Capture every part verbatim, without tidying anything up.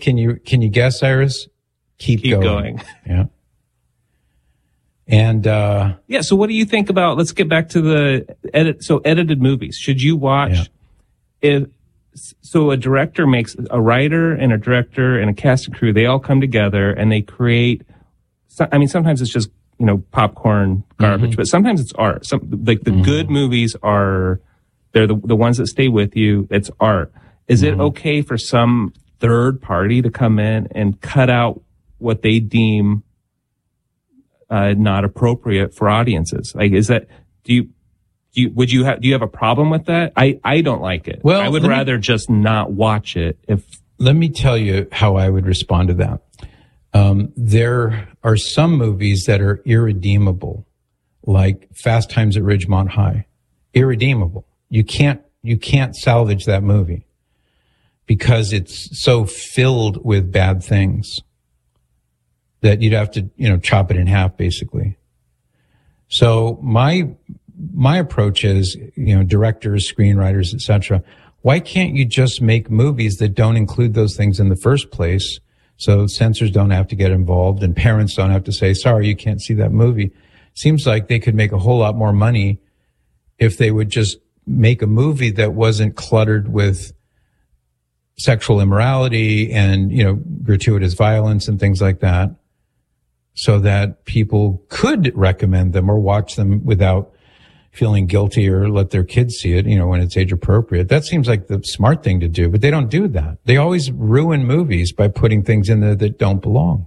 can you can you guess, Iris? Keep, Keep going. going. Yeah. And uh, yeah. So, what do you think about? Let's get back to the edit. So, edited movies. Should you watch? Yeah. If so, a director makes a writer and a director and a cast and crew. They all come together and they create. I mean, sometimes it's just you know popcorn garbage, mm-hmm. but sometimes it's art. Some like the mm-hmm. good movies are. They're the the ones that stay with you. It's art. Is mm-hmm. it okay for some third party to come in and cut out what they deem uh, not appropriate for audiences? Like, is that, do you, do you, would you have, do you have a problem with that? I, I don't like it. Well, I would rather me, just not watch it if. Let me tell you how I would respond to that. Um, there are some movies that are irredeemable, like Fast Times at Ridgemont High. Irredeemable. You can't, you can't salvage that movie because it's so filled with bad things that you'd have to, you know, chop it in half, basically. So my, my approach is, you know, directors, screenwriters, et cetera. Why can't you just make movies that don't include those things in the first place? So censors don't have to get involved and parents don't have to say, sorry, you can't see that movie. Seems like they could make a whole lot more money if they would just make a movie that wasn't cluttered with sexual immorality and, you know, gratuitous violence and things like that, so that people could recommend them or watch them without feeling guilty or let their kids see it, you know, when it's age appropriate. That seems like the smart thing to do, but they don't do that. They always ruin movies by putting things in there that don't belong.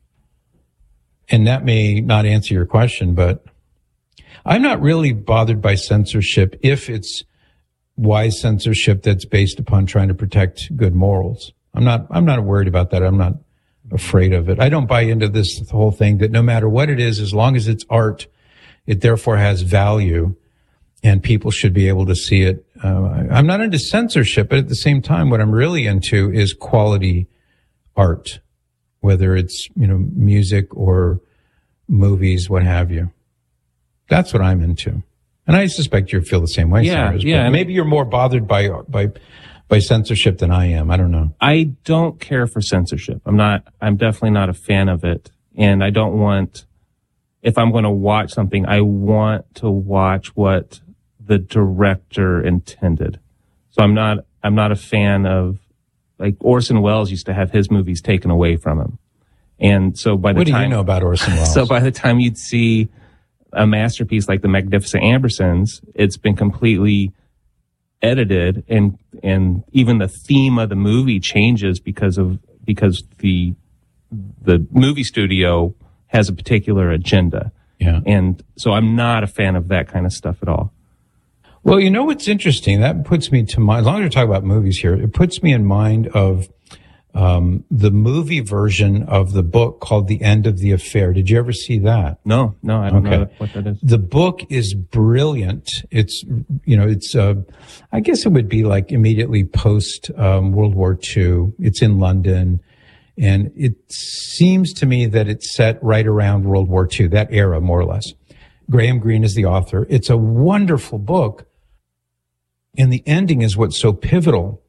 And that may not answer your question, but I'm not really bothered by censorship if it's wise censorship that's based upon trying to protect good morals. I'm not, I'm not worried about that. I'm not afraid of it. I don't buy into this whole thing that no matter what it is, as long as it's art, it therefore has value and people should be able to see it. Uh, I'm not into censorship, but at the same time, what I'm really into is quality art, whether it's, you know, music or movies, what have you. That's what I'm into. And I suspect you feel the same way, yeah, Cyrus, yeah. Maybe you're more bothered by, by, by censorship than I am. I don't know. I don't care for censorship. I'm not, I'm definitely not a fan of it. And I don't want, if I'm going to watch something, I want to watch what the director intended. So I'm not, I'm not a fan of, like, Orson Welles used to have his movies taken away from him. And so by the what time. What do you know about Orson Welles? So by the time you'd see a masterpiece like The Magnificent Ambersons, it's been completely edited, and and even the theme of the movie changes because of because the the movie studio has a particular agenda. Yeah. And so I'm not a fan of that kind of stuff at all. Well, you know what's interesting? That puts me to mind, as long as we're talking about movies here, it puts me in mind of um the movie version of the book called The End of the Affair. Did you ever see that? No, no, I don't okay. know what that is. The book is brilliant. It's, you know, it's, uh, I guess it would be like immediately post um, World War Two. It's in London. And it seems to me that it's set right around World War Two, that era, more or less. Graham Greene is the author. It's a wonderful book. And the ending is what's so pivotal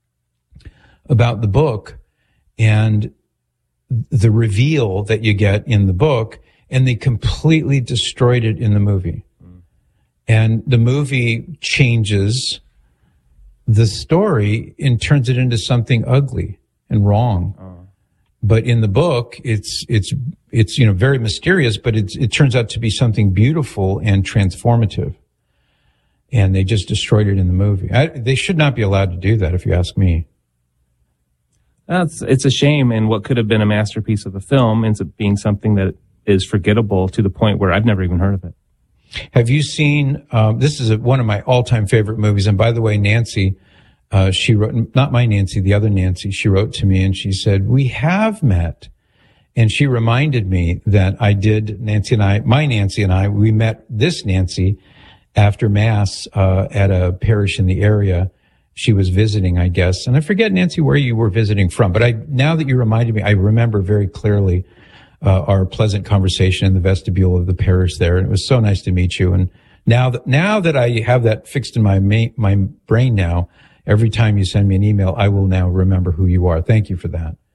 about the book and the reveal that you get in the book. And they completely destroyed it in the movie. Mm. And the movie changes the story and turns it into something ugly and wrong. Oh. But in the book, it's, it's, it's, you know, very mysterious, but it's, it turns out to be something beautiful and transformative. And they just destroyed it in the movie. I, they should not be allowed to do that, if you ask me. That's, it's a shame. And what could have been a masterpiece of a film ends up being something that is forgettable to the point where I've never even heard of it. Have you seen, um, this is a, one of my all-time favorite movies. And by the way, Nancy, Uh, she wrote, not my Nancy, the other Nancy, she wrote to me and she said, we have met. And she reminded me that I did, Nancy and I, my Nancy and I, we met this Nancy after Mass, uh, at a parish in the area. She was visiting, I guess. And I forget, Nancy, where you were visiting from, but I, now that you reminded me, I remember very clearly, uh, our pleasant conversation in the vestibule of the parish there. And it was so nice to meet you. And now that, now that I have that fixed in my, ma- my brain now, every time you send me an email, I will now remember who you are. Thank you for that.